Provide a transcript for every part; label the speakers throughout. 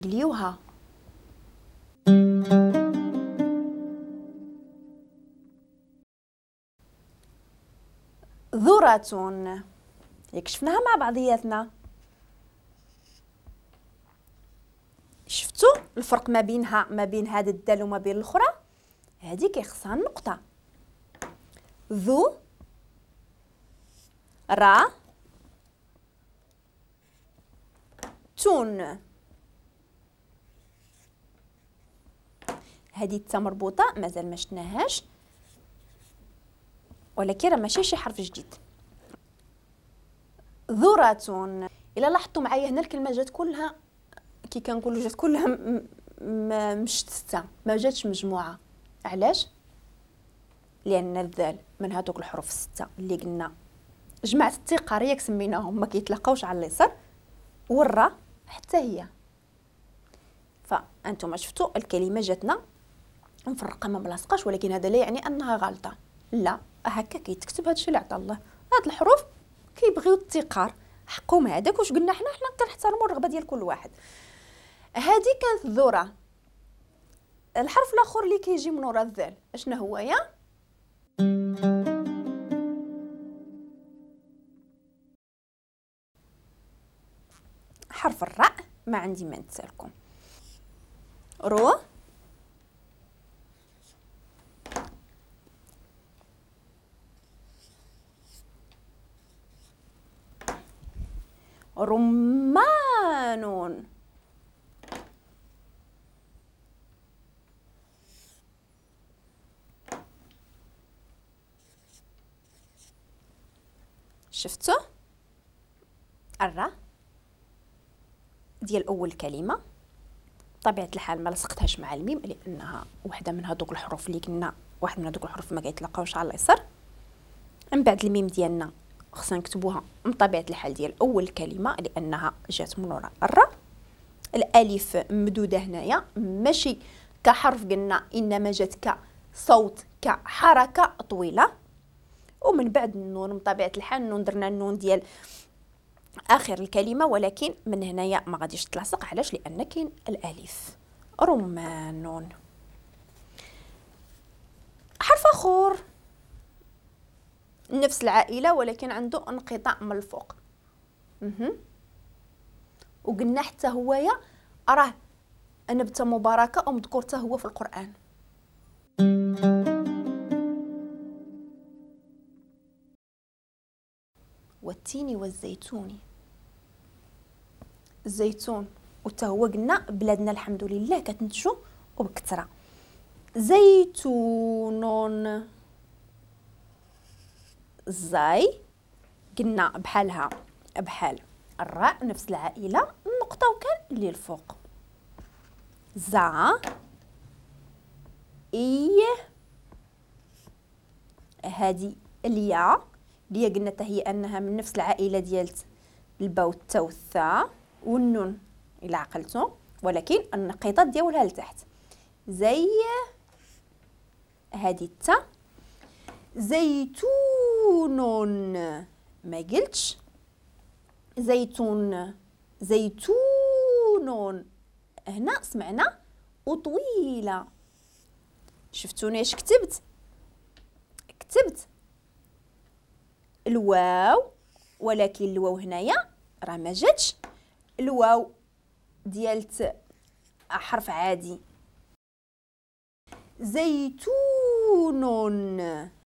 Speaker 1: ليوها ذرة. ياك شفناها مع بعضياتنا. شفتوا الفرق ما بين هذا الدال وما بين الاخرى؟ هذه كيخصها النقطه. ذو را تون. هذه التا مربوطه مازال ما شفناهاش، ولكن راه ماشي شي حرف جديد. ذرة. الا لاحظتوا معايا هنا الكلمه جات كلها كي كنقولوا جات كلها مشتته، ما جاتش مجموعه. علاش؟ لان الذال من هذوك الحروف السته اللي قلنا جماعه التقار ياك سميناهم ما كيتلاقاوش على اليسار، والراء حتى هي. فانتم شفتوا الكلمه جاتنا مفرقه ما ملاصقاش، ولكن هذا لا يعني انها غلطه، لا هكا كيتكتب. هادشي اللي عطا الله. هاد الحروف كيبغيو التقار، حقهم هذاك. واش قلنا حنا كنحترموا الرغبه ديال كل واحد. هذه كانت الذره. الحرف الاخر اللي كيجي من ورا الذال اشنا هو يا حرف الراء. ما عندي ما نتسالكم. رو رمان. شفتوا الراء ديال اول كلمه بطبيعه الحال ما لصقتهاش مع الميم، لانها وحده من هذوك الحروف اللي قلنا واحد من هذوك الحروف ما كيتلاقاوش على اليسار. من بعد الميم ديالنا خصنا نكتبوها من طبيعه الحال ديال اول كلمه لانها جات من وراء الراء. الالف ممدوده هنايا ماشي كحرف قلنا، انما جات كصوت كحركه طويله. ومن بعد النون من طبيعه الحال النون درنا النون ديال اخر الكلمه، ولكن من هنايا ما غاديش تلاصق. علاش؟ لان كاين الالف. رمان. حرف اخر نفس العائله ولكن عنده انقطاع من الفوق. وقلنا حتى هويا راه نبته مباركه او مذكور حتى هو في القران. والتين والزيتون. الزيتون وتا هو قلنا بلادنا الحمد لله كتنتجو وبكثره. زيتون. زاي قلنا بحالها بحال الراء نفس العائله، النقطه وكان اللي الفوق. زا اي. هذه الياء اللي قلنا حتى هي انها من نفس العائله ديال الباء والتاء والثاء والنون الى عقلتوا، ولكن النقيطات ديالها لتحت. زي هذه التاء. زيتون ما قلتش زيتون، زيتون هنا سمعنا وطويله. شفتوني اش كتبت الواو، ولكن الواو هنايا راه ما جاتش الواو ديالت حرف عادي. زيتون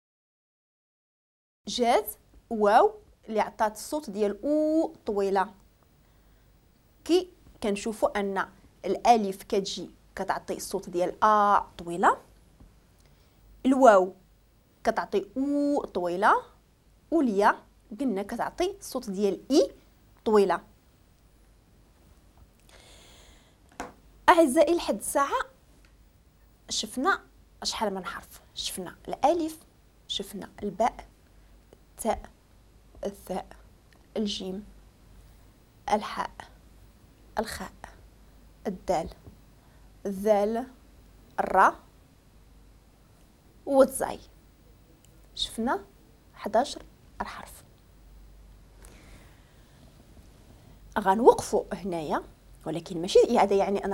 Speaker 1: جات واو اللي عطات الصوت ديال او طويله. كي كنشوفوا ان الالف كتجي كتعطي الصوت ديال ا طويله، الواو كتعطي او طويله، والياء قلنا كتعطي الصوت ديال اي طويله. اعزائي لحد الساعه شفنا شحال من حرف. شفنا الالف، شفنا الباء، التاء، الثاء، الجيم، الحاء، الخاء، الدال، الذال، الراء والزاي. شفنا 11 الحرف. غنوقفوا هنايا ولكن ماشي هذا يعني